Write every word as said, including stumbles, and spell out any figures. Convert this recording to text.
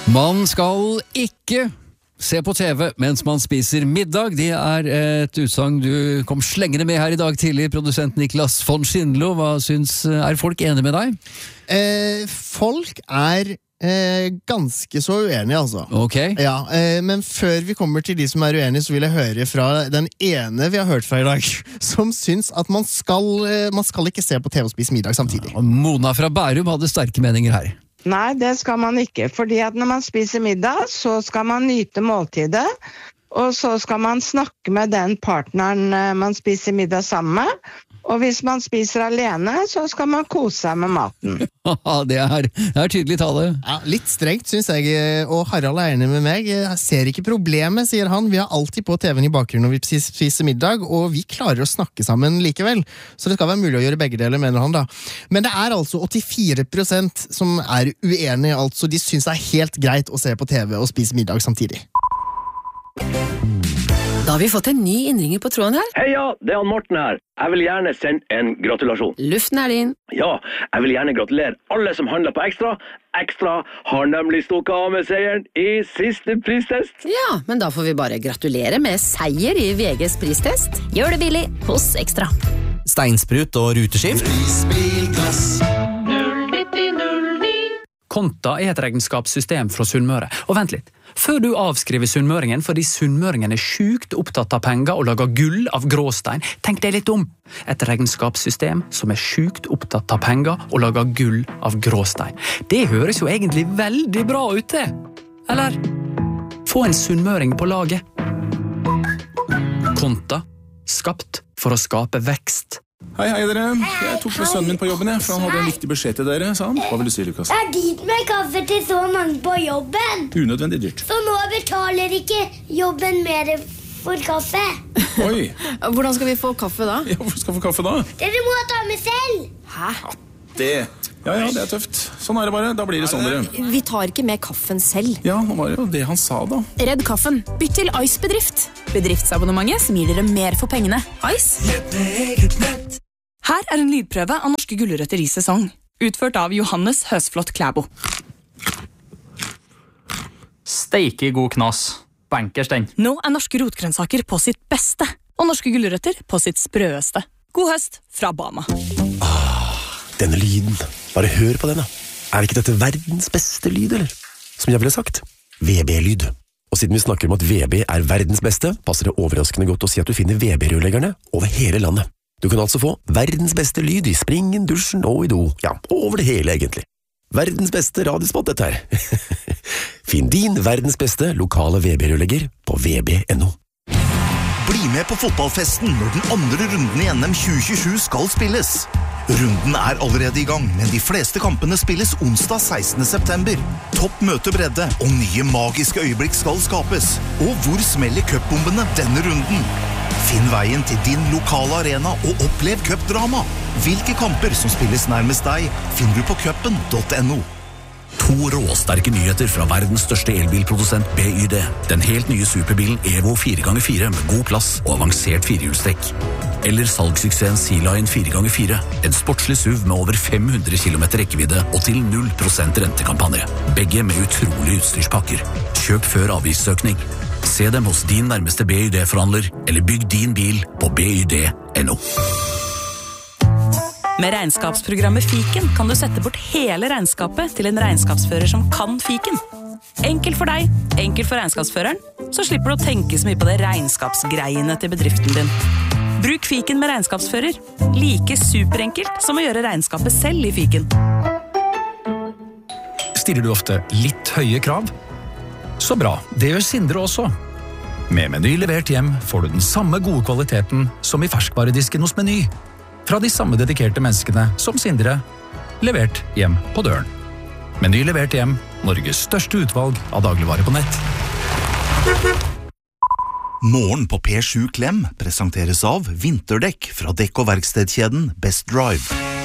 Man skal ikke se på T V mens man spiser middag. Det er et utsagn du kom slengende med her i dag tidlig, produsent Niklas von Schindlo. Hva syns, er folk enige med deg? Eh, folk er eh, ganske så uenige, altså. Ok. Ja, eh, men før vi kommer til de som er uenige, så vil jeg høre fra den ene vi har hørt fra i dag, som syns at man skal, eh, man skal ikke se på T V og spise middag samtidig. Mona fra Bærum hadde sterke meninger her. Nei, det skal man ikke, fordi at når man spiser middag, så skal man nyte måltidet, og så skal man snakke med den partneren man spiser middag sammen med, og hvis man spiser alene, så skal man kose seg med maten. det, er, det er tydelig tale. Ja, litt strengt, synes jeg, og Harald er enig med meg. Jeg ser ikke problemet, sier han. Vi har alltid på T V-en i bakgrunnen når vi spiser middag, og vi klarer å snakke sammen likevel. Så det skal være mulig å gjøre begge deler, mener han da. Men det er altså åttifire prosent som er uenige, altså de synes det er helt greit å se på T V og spise middag samtidig. Da har vi fått en ny innringer på tråden her. Heia, det er han Morten her. Jeg vil gjerne sende en gratulasjon. Luften er din. Ja, jeg vil gjerne gratulere alle som handler på Ekstra. Ekstra har nemlig stukket av med seieren i siste pristest. Ja, men da får vi bare gratulere med seier i V G's pristest. Gjør det billig hos Ekstra. Steinsprut og ruteskift. Konta er et regnskapssystem fra Sunnmøre. Og vent litt, før du avskriver sunnmøringen fordi sunnmøringen er sjukt opptatt av penger og lager gull av gråstein, tenk deg litt om. Et regnskapssystem som er sjukt opptatt av penger og lager gull av gråstein. Det høres jo egentlig veldig bra ut det. Eller, få en sunnmøring på laget. Konta, skapt for å skape vekst. Hei, hei dere. Jeg tok med sønnen min på jobben, jeg, for han hadde en viktig beskjed til dere, sa han. Hva vil du si, Lukas? Det er dyrt med kaffe til så mange på jobben. Unødvendig dyrt. Så nå betaler ikke jobben mer for kaffe. Oi. Hvordan skal vi få kaffe da? Ja, hvor skal vi få kaffe da? Dere må ta med selv. Hæ? Ja, det... Ja, ja, det er tøft. Sånn er det bare. Da blir det sånn, dere. Vi tar ikke med kaffen selv. Ja, det var jo det han sa da. Redd kaffen. Bytt til Ice Bedrift. Bedriftsabonnementet som gir dere mer for pengene. Ice. Her er en lydprøve av norske gulrøtter i sesong. Utført av Johannes Høsflott Klæbo. Steike god knas. Bankerstein. Nå er norske rotgrønnsaker på sitt beste, og norske gulrøtter på sitt sprøeste. God høst fra Bama. Denne lyden, bare hør på den da. Er ikke dette verdens beste lyd, eller? Som jeg ville sagt, V B-lyd. Og siden vi snakker om at V B er verdens beste, passer det overraskende godt å si at du finner V B-rørleggerne over hele landet. Du kan altså få verdens beste lyd i springen, dusjen og i do. Ja, over det hele egentlig. Verdens beste radiospot dette her. Finn din verdens beste lokale V B-rørlegger på v b punktum n o. Bli med på fotballfesten når den andre runden i N M tjue tjuesju skal spilles. Runden er allerede i gang, men de fleste kampene spilles onsdag sekstende september. Topp møtebredde og nye magiske øyeblikk skal skapes. Og hvor smeller cupbombene denne runden? Finn veien til din lokale arena og opplev cupdrama. Hvilke kamper som spilles nærmest deg, finner du på cupen punktum n o. To råsterke nyheter fra verdens største elbilprodusent B Y D. Den helt nye superbilen Evo fire ganger fire med god plass og avansert firehjulstrekk. Eller salgssuksessen Sea Lion fire ganger fire. En sportslig S U V med over fem hundre kilometer rekkevidde og til null prosent rentekampanje. Begge med utrolige utstyrspakker. Kjøp før avgiftsøkning. Se dem hos din nærmeste B Y D-forhandler, eller bygg din bil på b y d punktum n o. Med regnskapsprogrammet Fiken kan du sette bort hele regnskapet til en regnskapsfører som kan Fiken. Enkelt for deg, enkelt for regnskapsføreren, så slipper du å tenke så mye på det regnskapsgreiene til bedriften din. Bruk Fiken med regnskapsfører. Like superenkelt som å gjøre regnskapet selv i Fiken. Stiller du ofte litt høye krav? Så bra, det gjør Sindre også. Med Meny levert hjem får du den samme gode kvaliteten som i ferskvaredisken hos Meny. Fra de samme dedikerte menneskene som Sindre, levert hjem på døren. Meny levert hjem, Norges største utvalg av dagligvarer på nett. Morgen på P sju Klem presenteres av vinterdekk fra dekk- og verkstedkjeden Best Drive.